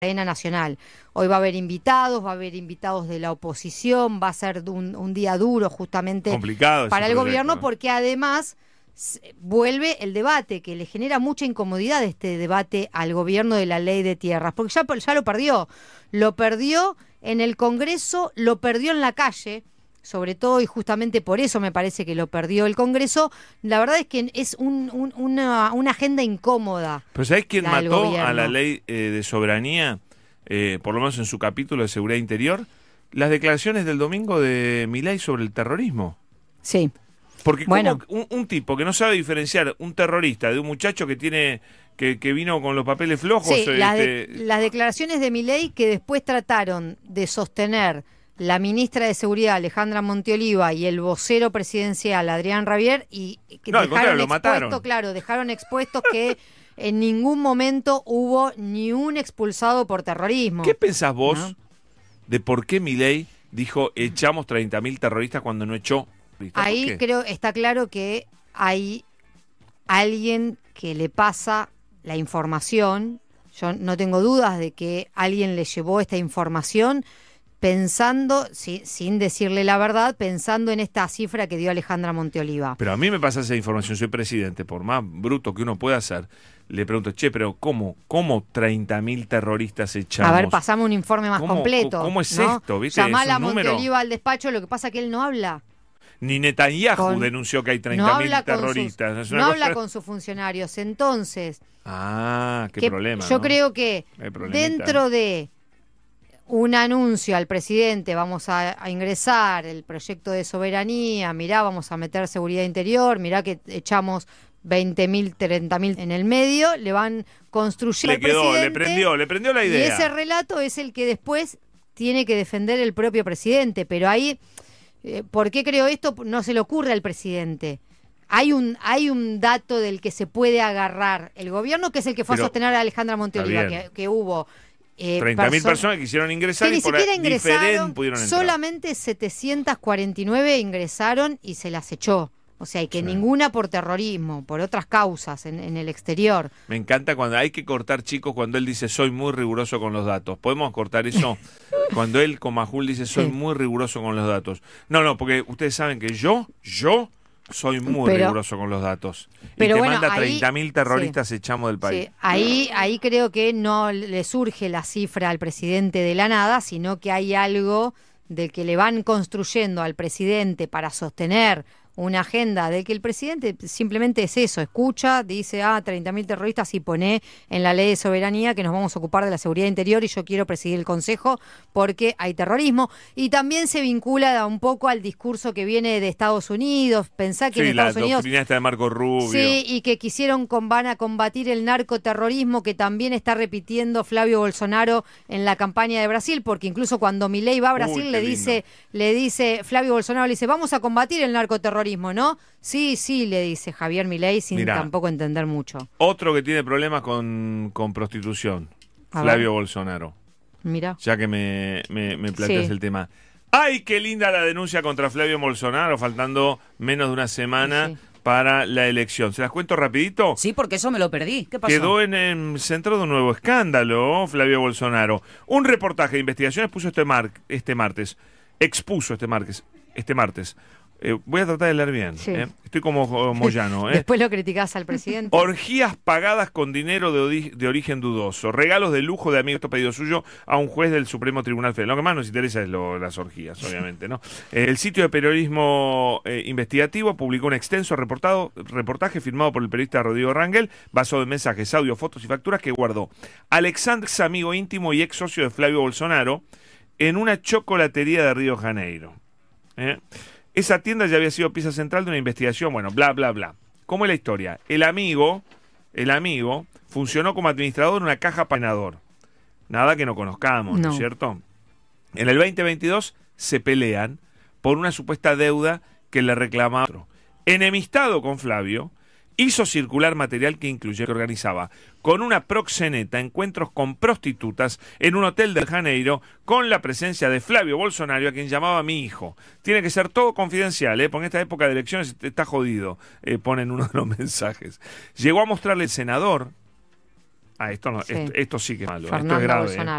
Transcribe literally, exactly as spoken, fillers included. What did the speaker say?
cadena nacional. Hoy va a haber invitados, va a haber invitados de la oposición, va a ser un, un día duro justamente complicado para el proyecto, gobierno, ¿eh? Porque además vuelve el debate, que le genera mucha incomodidad este debate al gobierno de la ley de tierras, porque ya, ya lo perdió, lo perdió en el Congreso, lo perdió en la calle, sobre todo, y justamente por eso me parece que lo perdió el Congreso. La verdad es que es un, un, una, una agenda incómoda. Pero ¿sabés quién mató gobierno. a la ley eh, de soberanía, eh, por lo menos en su capítulo de seguridad interior? Las declaraciones del domingo de Milei sobre el terrorismo. Sí. Porque bueno. como un, un tipo que no sabe diferenciar un terrorista de un muchacho que tiene que, que vino con los papeles flojos. Sí, este... las, de, las declaraciones de Milei que después trataron de sostener la ministra de Seguridad, Alejandra Montioliva, y el vocero presidencial, Adrián Rabier, y que no, dejaron lo expuesto, mataron. claro, dejaron expuestos que en ningún momento hubo ni un expulsado por terrorismo. ¿Qué pensás vos ¿no? de por qué Milei dijo echamos treinta mil terroristas cuando no echó? Ahí creo está claro que hay alguien que le pasa la información. Yo no tengo dudas de que alguien le llevó esta información pensando, sí, sin decirle la verdad, pensando en esta cifra que dio Alejandra Montioliva. Pero a mí me pasa esa información, soy presidente, por más bruto que uno pueda hacer, le pregunto, che, pero ¿cómo, cómo treinta mil terroristas echamos? A ver, pasame un informe más ¿Cómo, completo. ¿Cómo es ¿no? esto? ¿Viste? Llamala a número... Montioliva al despacho, lo que pasa es que él no habla. Ni Netanyahu con, denunció que hay treinta mil no terroristas. Sus, es no cosa... habla con sus funcionarios. Entonces, ah, qué que problema. Yo ¿no? creo que dentro de un anuncio al presidente, vamos a, a ingresar el proyecto de soberanía, mirá, vamos a meter seguridad interior, mirá que echamos veinte mil, treinta mil en el medio, le van construyendo le quedó, al presidente. Le prendió, le prendió la idea. Y ese relato es el que después tiene que defender el propio presidente, pero ahí... ¿Por qué creo esto? No se le ocurre al presidente. Hay un hay un dato del que se puede agarrar el gobierno, que es el que fue Pero, a sostener a Alejandra Montioliva, que, que hubo eh, treinta mil personas que quisieron ingresar que y ni por siquiera ahí ingresaron, pudieron entrar. Solamente setecientas cuarenta y nueve ingresaron y se las echó. O sea, y que sí. Ninguna por terrorismo, por otras causas en, en el exterior. Me encanta cuando hay que cortar, chicos, cuando él dice soy muy riguroso con los datos. ¿Podemos cortar eso? Cuando él, con Majul, dice soy sí. muy riguroso con los datos. No, no, porque ustedes saben que yo, yo soy muy pero, riguroso con los datos. Pero y te bueno, manda treinta mil terroristas sí, echamos del país. Sí. Ahí, ahí creo que no le surge la cifra al presidente de la nada, sino que hay algo del que le van construyendo al presidente para sostener una agenda de que el presidente simplemente es eso, escucha, dice, ah, treinta mil terroristas y pone en la ley de soberanía que nos vamos a ocupar de la seguridad interior y yo quiero presidir el Consejo porque hay terrorismo. Y también se vincula un poco al discurso que viene de Estados Unidos, pensá que sí, en Estados la Unidos... doctrina esta de Marco Rubio. Sí, y que quisieron, con, van a combatir el narcoterrorismo que también está repitiendo Flavio Bolsonaro en la campaña de Brasil, porque incluso cuando Milei va a Brasil Uy, le dice, le dice, Flavio Bolsonaro le dice, vamos a combatir el narcoterrorismo, ¿no? Sí, sí, le dice Javier Milei sin Mirá, tampoco entender mucho. Otro que tiene problemas con, con prostitución, a Flavio ver. Bolsonaro. Mira. Ya que me, me, me planteas sí. el tema. ¡Ay, qué linda la denuncia contra Flavio Bolsonaro! Faltando menos de una semana sí. para la elección. ¿Se las cuento rapidito? Sí, porque eso me lo perdí. ¿Qué pasó? Quedó en el centro de un nuevo escándalo, Flavio Bolsonaro. Un reportaje de investigación expuso este, mar, este martes. Expuso este martes. Este martes. Eh, voy a tratar de leer bien. Sí. ¿eh? Estoy como Moyano. ¿eh? Después lo criticás al presidente. Orgías pagadas con dinero de, de origen dudoso. Regalos de lujo de amigos. Esto pedido suyo a un juez del Supremo Tribunal Federal. Lo que más nos interesa es lo, las orgías, obviamente, ¿no? Eh, el sitio de periodismo eh, investigativo publicó un extenso reportado, reportaje firmado por el periodista Rodrigo Rangel, basado en mensajes, audio, fotos y facturas que guardó Alexander, amigo íntimo y ex socio de Flavio Bolsonaro, en una chocolatería de Río de Janeiro. ¿Eh? Esa tienda ya había sido pieza central de una investigación, bueno, bla, bla, bla. ¿Cómo es la historia? El amigo, el amigo, funcionó como administrador en una caja panador. Nada que no conozcamos, ¿no, ¿no es cierto? En el veinte veintidós se pelean por una supuesta deuda que le reclamaba otro. Enemistado con Flavio, hizo circular material que incluye que organizaba con una proxeneta encuentros con prostitutas en un hotel de Janeiro con la presencia de Flavio Bolsonaro, a quien llamaba mi hijo. Tiene que ser todo confidencial, ¿eh? Porque en esta época de elecciones está jodido, eh, ponen uno de los mensajes. Llegó a mostrarle el senador. Ah, esto, no, sí. esto, esto sí que es malo, Fernando esto es grave. Bolsonaro.